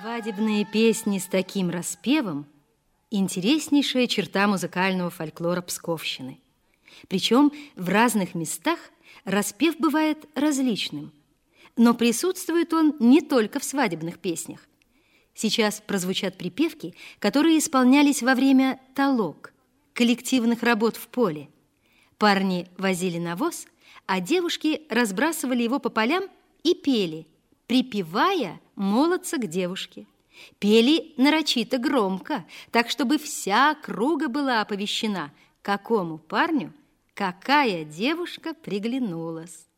Свадебные песни с таким распевом – интереснейшая черта музыкального фольклора Псковщины. Причем в разных местах распев бывает различным, но присутствует он не только в свадебных песнях. Сейчас прозвучат припевки, которые исполнялись во время толок, коллективных работ в поле. Парни возили навоз, а девушки разбрасывали его по полям и пели, припевая молодца к девушке. Пели нарочито громко, так, чтобы вся округа была оповещена, какому парню какая девушка приглянулась.